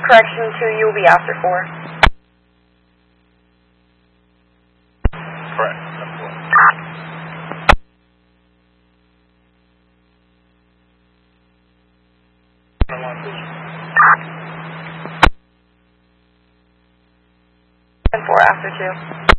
Correction 2, you will be after 4. Correct. 10-4 after 2.